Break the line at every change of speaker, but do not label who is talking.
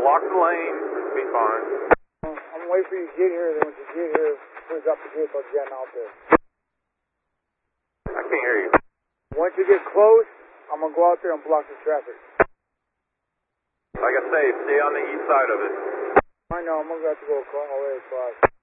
block the lane. Be fine.
I'm waiting for you to get here, then once you get here, close up the vehicle, jam out there.
I can't hear you.
Once you get close, I'm going to go out there and block the traffic.
Like I say, stay on the east side of it.
I know, I'm going to have to go all the way across.